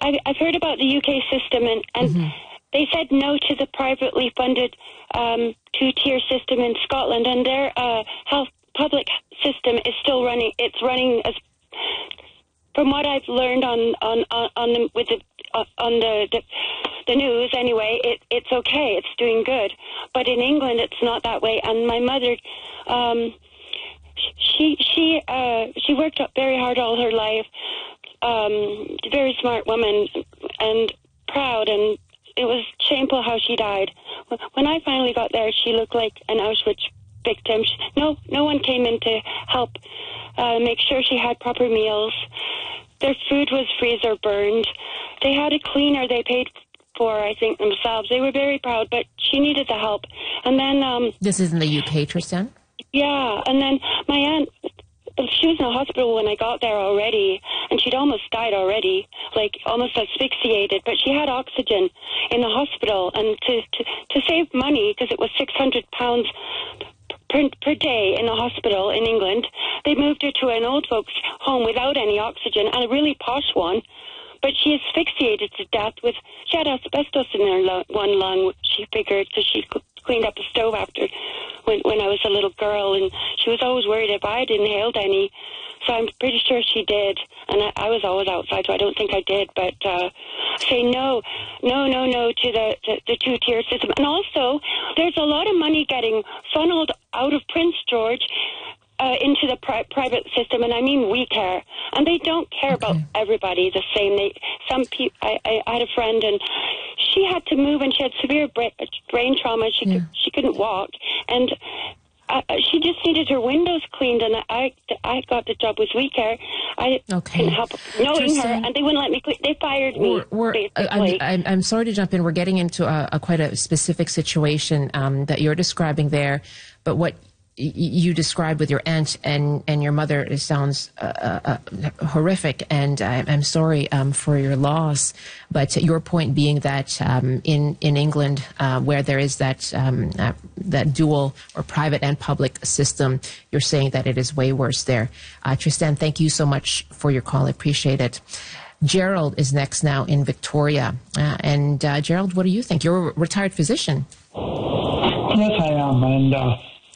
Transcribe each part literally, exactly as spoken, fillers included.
I've, I've heard about the U K system, and, and mm-hmm. they said no to the privately funded um, two-tier system in Scotland, and their uh, health public system is still running. It's running as, from what I've learned on on on, on the with the uh, on the, the the news anyway. It it's okay. It's doing good, but in England it's not that way. And my mother, um, she she uh, she worked up very hard all her life. Um, very smart woman and proud, and it was shameful how she died. When I finally got there, she looked like an Auschwitz victim. No, no one came in to help uh, make sure she had proper meals. Their food was freezer burned. They had a cleaner they paid for, I think, themselves. They were very proud, but she needed the help. And then... Um, this is in the U K, Tristan? Yeah, and then my aunt... She was in the hospital when I got there already, and she'd almost died already, like almost asphyxiated, but she had oxygen in the hospital, and to, to, to save money, because it was six hundred pounds per, per day in the hospital in England, they moved her to an old folks home without any oxygen, and a really posh one, but she asphyxiated to death with, she had asbestos in her lo- one lung, she figured, because she cleaned up the stove after when when I was a little girl, and she was always worried if I had inhaled any, so I'm pretty sure she did, and I, I was always outside, so I don't think I did, but uh, say no, no, no, no to the, the, the two-tier system. And also, there's a lot of money getting funneled out of Prince George Uh, into the pri- private system, and I mean we care, and they don't care okay. about everybody the same. They some people. I, I, I had a friend, and she had to move, and she had severe bra- brain trauma. She yeah. could, she couldn't walk, and uh, she just needed her windows cleaned. And I I got the job with We Care. I okay. couldn't help knowing Tristan, her, and they wouldn't let me. Clean. They fired me. We're, we're, basically. I'm, I'm sorry to jump in. We're getting into a, a quite a specific situation um, that you're describing there, but what you described with your aunt and, and your mother, it sounds uh, uh, horrific, and I, I'm sorry um, for your loss. But your point being that um, in in England, uh, where there is that um, uh, that dual or private and public system, you're saying that it is way worse there. Uh, Tristan, thank you so much for your call. I appreciate it. Gerald is next now in Victoria, uh, and uh, Gerald, what do you think? You're a retired physician. Yes, I am, and. Uh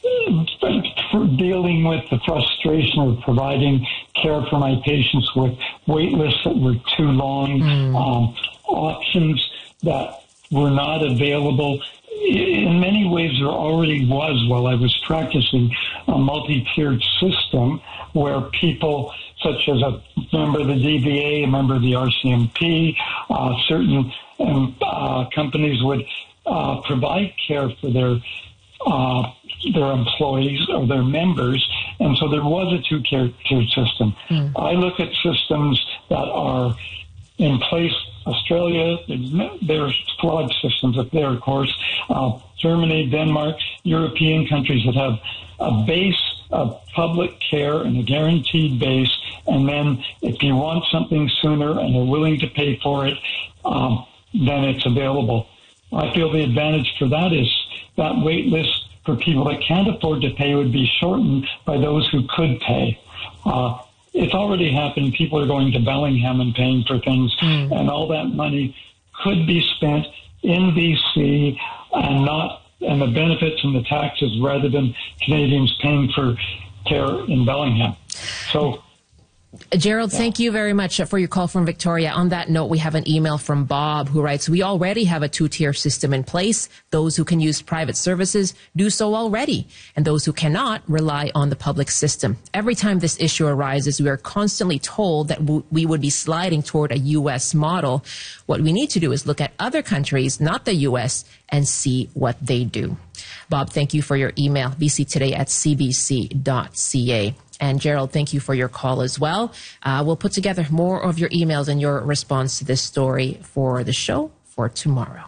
dealing with the frustration of providing care for my patients with wait lists that were too long, mm. um, options that were not available. In many ways, there already was, while I was practicing, a multi-tiered system where people, such as a member of the D V A, a member of the R C M P, uh, certain um, uh, companies would uh, provide care for their uh their employees or their members, and so there was a two-tier system. Mm. I look at systems that are in place. Australia, there's flawed systems up there, of course. Uh, Germany, Denmark, European countries that have a base of public care and a guaranteed base, and then if you want something sooner and are willing to pay for it, um, then it's available. I feel the advantage for that is that wait list for people that can't afford to pay would be shortened by those who could pay. Uh, it's already happened. People are going to Bellingham and paying for things, mm. and all that money could be spent in B C and not, and the benefits and the taxes rather than Canadians paying for care in Bellingham. So, Gerald, yeah. Thank you very much for your call from Victoria. On that note, we have an email from Bob who writes, we already have a two-tier system in place. Those who can use private services do so already, and those who cannot rely on the public system. Every time this issue arises, we are constantly told that w- we would be sliding toward a U S model. What we need to do is look at other countries, not the U S, and see what they do. Bob, thank you for your email, b c today at c b c dot c a. And Gerald, thank you for your call as well. Uh, we'll put together more of your emails and your response to this story for the show for tomorrow.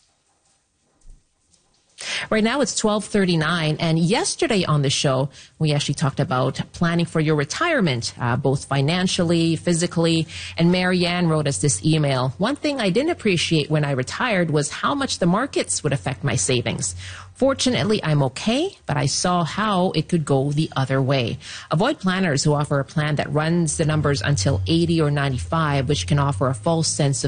Right now it's twelve thirty-nine, and yesterday on the show, we actually talked about planning for your retirement, uh, both financially, physically, and Marianne wrote us this email. One thing I didn't appreciate when I retired was how much the markets would affect my savings. Fortunately, I'm okay, but I saw how it could go the other way. Avoid planners who offer a plan that runs the numbers until eighty or ninety-five, which can offer a false sense of